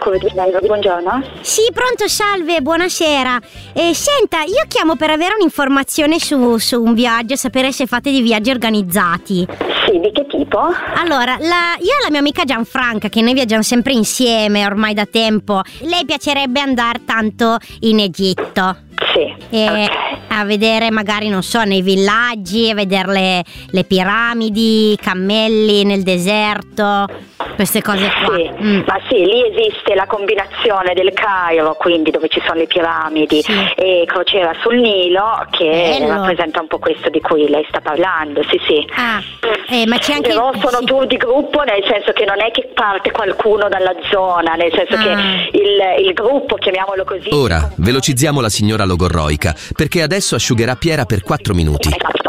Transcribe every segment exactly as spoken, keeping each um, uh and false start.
Buongiorno. Sì, pronto, salve, buonasera. Eh, senta, io chiamo per avere un'informazione su, su un viaggio, sapere se fate dei viaggi organizzati. Sì, di che tipo? Allora, la, io e la mia amica Gianfranca, che noi viaggiamo sempre insieme ormai da tempo, lei piacerebbe andare tanto in Egitto. Sì, e okay. A vedere magari, non so, nei villaggi, a vedere le, le piramidi, i cammelli nel deserto, queste cose qua. Sì, mm. ma sì, lì esiste la combinazione del Cairo, quindi dove ci sono le piramidi, sì. e crociera sul Nilo, che Bello. rappresenta un po' questo di cui lei sta parlando, sì sì. Ah, eh, ma c'è anche... Però sono sì. tour di gruppo, nel senso che non è che parte qualcuno dalla zona, nel senso ah. che il, il gruppo, chiamiamolo così... Ora velocizziamo la signora logorroica, perché adesso asciugherà Piera per quattro minuti.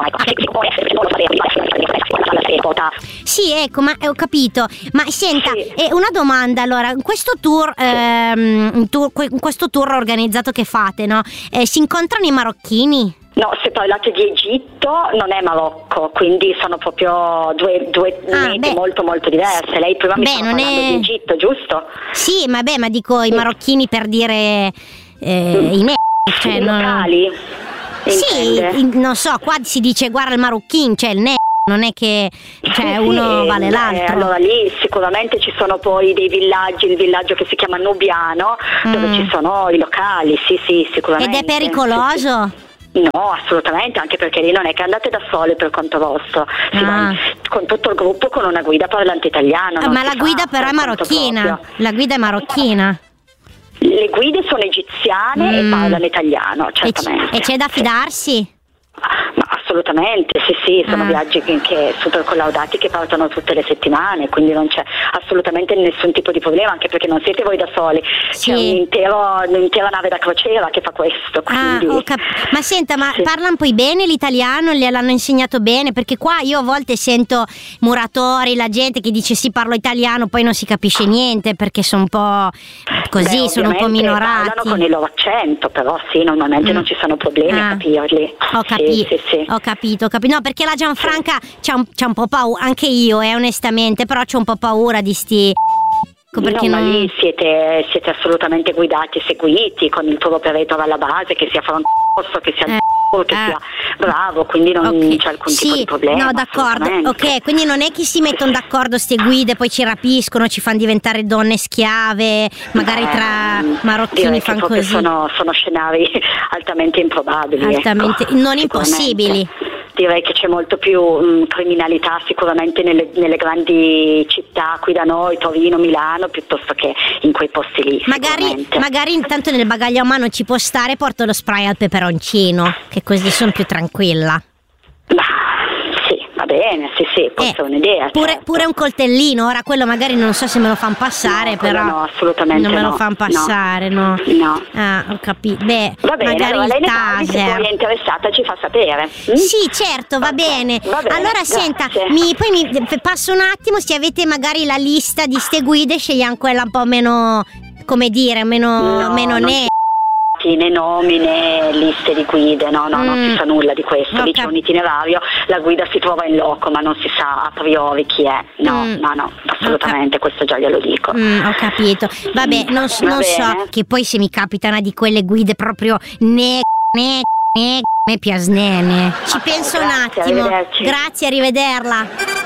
Sì, ecco, ma ho capito. Ma senta, Sì. eh, una domanda, allora, in questo tour, ehm, in tour in questo tour organizzato che fate, no? Eh, si incontrano i marocchini? No, se parlate di Egitto non è Marocco, quindi sono proprio due, due Ah, mete beh. molto molto diverse. Lei prima mi Beh, stava non parlando è- di Egitto, giusto? Sì, ma beh, ma dico i marocchini per dire eh, i ne... Cioè, I non... locali? Sì, intende? in- non so, qua si dice guarda il marocchino, cioè il ne... Non è che cioè, Sì, uno sì, vale beh, l'altro. allora lì sicuramente ci sono poi dei villaggi, il villaggio che si chiama Nubiano, dove Mm. ci sono i locali, sì sì, sicuramente. Ed è pericoloso? Sì, sì. No, assolutamente, anche perché lì non è che andate da soli per conto vostro, si Ah. va in- con tutto il gruppo con una guida parlante italiano. Ah, non ma si la fa guida però è per conto marocchina. proprio. La guida è marocchina. Le guide sono egiziane Mm. e parlano italiano, E, c- certamente. e c'è da Sì. fidarsi? Ma assolutamente, sì sì, sono Ah. viaggi che, che super collaudati, che partono tutte le settimane, quindi non c'è assolutamente nessun tipo di problema, anche perché non siete voi da soli, Sì. c'è un intero, un'intera nave da crociera che fa questo, Ah, quindi... ho cap- ma senta, ma Sì. parlano poi bene l'italiano? Gliel'hanno insegnato bene? Perché qua io a volte sento muratori, la gente che dice sì parlo italiano, poi non si capisce niente perché sono un po' così, Beh, sono un po' ovviamente minorati. parlano con il loro accento, però sì, normalmente Mm. non ci sono problemi Ah. a capirli. Ho, Sì, capi- sì, sì. ho capito, ho capito. No, perché la Gianfranca c'ha un, c'ha un po' paura, anche io, eh, onestamente, però c'ho un po' paura di sti... Perché no, ma non... lì siete, siete assolutamente guidati e seguiti con il tour operator alla base, che sia frontoso, che sia Eh, che eh. sia bravo, quindi non Ok. c'è alcun Sì, tipo di problema. no, d'accordo. assolutamente. Ok, quindi non è che si mettono d'accordo ste guide, poi ci rapiscono, ci fanno diventare donne schiave, magari Eh, tra marocchini direi che fanno proprio così. Sono, sono scenari altamente improbabili. Altamente- ecco, non sicuramente. impossibili. Direi che c'è molto più mh, criminalità sicuramente nelle, nelle grandi città qui da noi, Torino, Milano, piuttosto che in quei posti lì. Magari, sicuramente. magari intanto nel bagaglio a mano ci può stare, porto lo spray al peperoncino, che così sono più tranquilla. Ma, sì, va bene, sì, sì, può Eh, essere un'idea. Pure, certo. pure un coltellino, ora quello magari non so se me lo fanno passare, No, quello però no, assolutamente non me lo no, fanno no. passare, no. No. Ah, ho capito. Beh, Va bene, magari allora lei il ne parli, se taser. poi è interessata ci fa sapere. mm? Sì, certo, va Ok, bene. va bene, Allora, grazie. senta, mi, poi mi f- passo un attimo, se avete magari la lista di ste guide, scegliamo quella un po' meno, come dire, meno, No, meno non ne... né nomi né liste di guide, no, no, non Mm. si sa nulla di questo. Lì Ok. c'è un itinerario, la guida si trova in loco, ma non si sa a priori chi è. No, Mm. no, no, assolutamente, questo già glielo dico. Mm, ho capito. Vabbè, non, s- Va non so, bene. che poi se mi capita una di quelle guide proprio ne... ne... ne... me piasnene. Ci Ok, penso un grazie, attimo. arrivederci. Grazie, arrivederla.